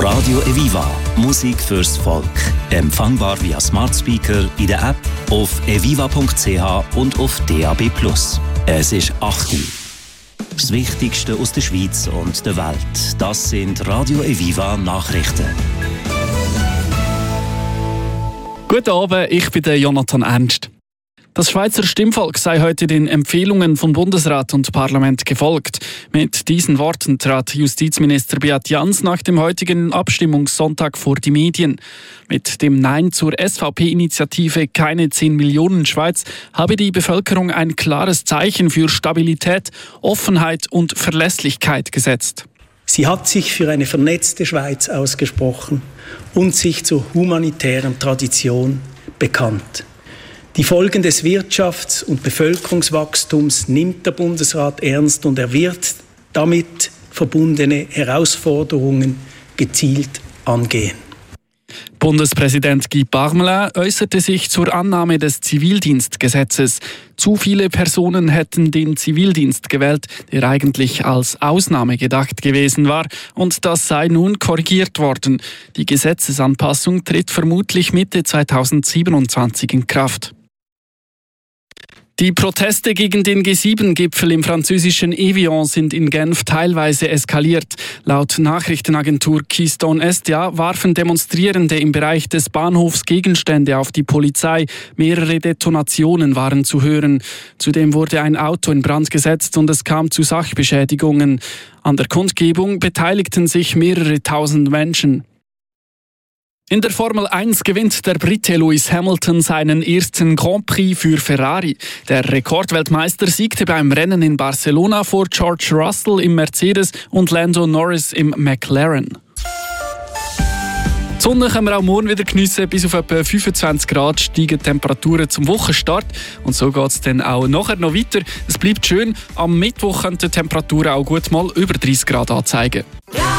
Radio Eviva. Musik fürs Volk. Empfangbar via Smart Speaker in der App, auf eviva.ch und auf DAB+. Es ist 8 Uhr. Das Wichtigste aus der Schweiz und der Welt. Das sind Radio Eviva Nachrichten. Guten Abend, ich bin der Jonathan Ernst. Das Schweizer Stimmvolk sei heute den Empfehlungen von Bundesrat und Parlament gefolgt. Mit diesen Worten trat Justizminister Beat Jans nach dem heutigen Abstimmungssonntag vor die Medien. Mit dem Nein zur SVP-Initiative Keine 10 Millionen Schweiz habe die Bevölkerung ein klares Zeichen für Stabilität, Offenheit und Verlässlichkeit gesetzt. Sie hat sich für eine vernetzte Schweiz ausgesprochen und sich zur humanitären Tradition bekannt. Die Folgen des Wirtschafts- und Bevölkerungswachstums nimmt der Bundesrat ernst und er wird damit verbundene Herausforderungen gezielt angehen. Bundespräsident Guy Parmelin äußerte sich zur Annahme des Zivildienstgesetzes. Zu viele Personen hätten den Zivildienst gewählt, der eigentlich als Ausnahme gedacht gewesen war, und das sei nun korrigiert worden. Die Gesetzesanpassung tritt vermutlich Mitte 2027 in Kraft. Die Proteste gegen den G7-Gipfel im französischen Evian sind in Genf teilweise eskaliert. Laut Nachrichtenagentur Keystone Estia warfen Demonstrierende im Bereich des Bahnhofs Gegenstände auf die Polizei. Mehrere Detonationen waren zu hören. Zudem wurde ein Auto in Brand gesetzt und es kam zu Sachbeschädigungen. An der Kundgebung beteiligten sich mehrere tausend Menschen. In der Formel 1 gewinnt der Brite Lewis Hamilton seinen ersten Grand Prix für Ferrari. Der Rekordweltmeister siegte beim Rennen in Barcelona vor George Russell im Mercedes und Lando Norris im McLaren. Die Sonne können wir auch morgen wieder geniessen. Bis auf etwa 25 Grad steigen die Temperaturen zum Wochenstart. Und so geht es dann auch nachher noch weiter. Es bleibt schön. Am Mittwoch können die Temperaturen auch gut mal über 30 Grad anzeigen.